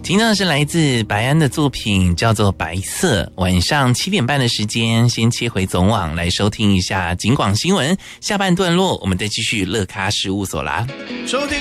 听到的是来自白安的作品，叫做《白色》。晚上7点半的时间，先切回总网来收听一下警广新闻。下半段落，我们再继续乐咖事务所啦。 收听